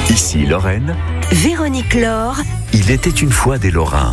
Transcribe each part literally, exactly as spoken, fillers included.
Ici Lorraine, Véronique Laure. il était une fois des Lorrains.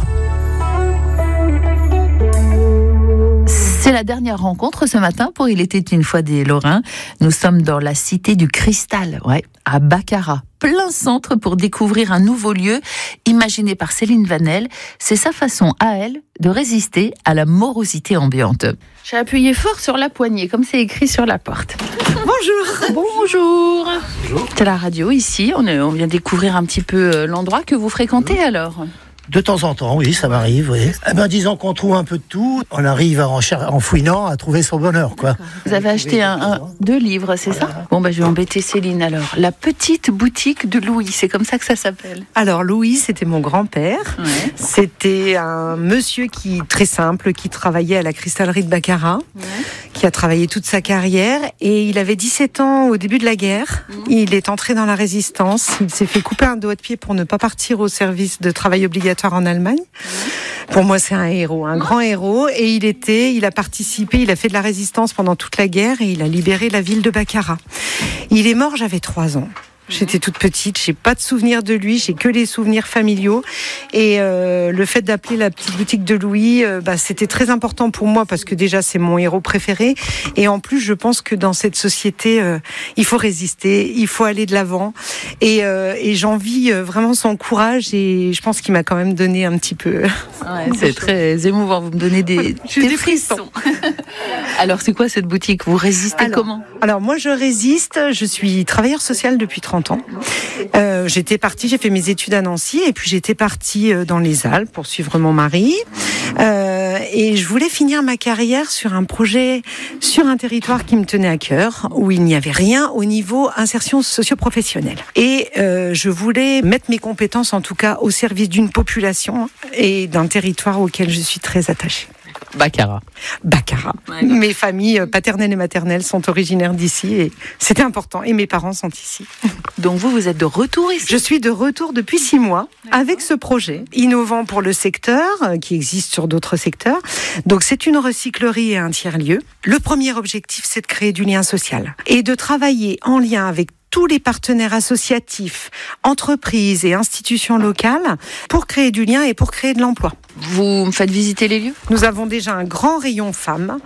C'est la dernière rencontre ce matin pour Il était une fois des Lorrains. Nous sommes dans la cité du Cristal, ouais, à Baccarat. Plein centre pour découvrir un nouveau lieu imaginé par Céline Vanel. C'est sa façon à elle de résister à la morosité ambiante. J'ai appuyé fort sur la poignée, comme c'est écrit sur la porte. Bonjour. Bonjour. Bonjour. C'est la radio ici. On, est, on vient découvrir un petit peu l'endroit que vous fréquentez alors. De temps en temps, oui, ça m'arrive, oui. Eh ben, disons qu'on trouve un peu de tout. On arrive en, cher- en fouinant à trouver son bonheur, quoi. Vous avez acheté un, un, deux livres, c'est voilà. ça ? Bon, bah, je vais embêter Céline alors. La petite boutique de Louis, c'est comme ça que ça s'appelle. Alors, Louis, c'était mon grand-père. Ouais. C'était un monsieur qui, très simple, qui travaillait à la cristallerie de Baccarat, ouais. qui a travaillé toute sa carrière. Et il avait dix-sept ans au début de la guerre. Mmh. Il est entré dans la résistance. Il s'est fait couper un doigt de pied pour ne pas partir au service de travail obligatoire en Allemagne. Pour moi, c'est un héros, un grand héros. Et il était, il a participé, il a fait de la résistance pendant toute la guerre et il a libéré la ville de Baccarat. Il est mort, j'avais trois ans. J'étais toute petite, j'ai pas de souvenirs de lui, j'ai que les souvenirs familiaux. Et euh, le fait d'appeler la petite boutique de Louis, euh, bah, c'était très important pour moi parce que déjà c'est mon héros préféré. Et en plus, je pense que dans cette société, euh, il faut résister, il faut aller de l'avant. Et, euh, et j'envie euh, vraiment son courage. Et je pense qu'il m'a quand même donné un petit peu. Ouais, c'est très émouvant. Vous me donnez des, des, des frissons. Alors, c'est quoi cette boutique ? Vous résistez alors, comment ? Alors moi, je résiste. Je suis travailleur social depuis trente ans. Euh, j'étais partie, j'ai fait mes études à Nancy et puis j'étais partie dans les Alpes pour suivre mon mari. Euh, et je voulais finir ma carrière sur un projet, sur un territoire qui me tenait à cœur, où il n'y avait rien au niveau insertion socio-professionnelle. Et euh, je voulais mettre mes compétences, en tout cas, au service d'une population et d'un territoire auquel je suis très attachée. Baccarat. Baccarat. Ouais, mes familles paternelles et maternelles sont originaires d'ici et c'était important. Et mes parents sont ici. Donc vous, vous êtes de retour ici ? Je suis de retour depuis six mois avec ce projet innovant pour le secteur, qui existe sur d'autres secteurs. Donc c'est une recyclerie et un tiers-lieu. Le premier objectif, c'est de créer du lien social et de travailler en lien avec tous les partenaires associatifs, entreprises et institutions locales pour créer du lien et pour créer de l'emploi. Vous me faites visiter les lieux ? Nous avons déjà un grand rayon femmes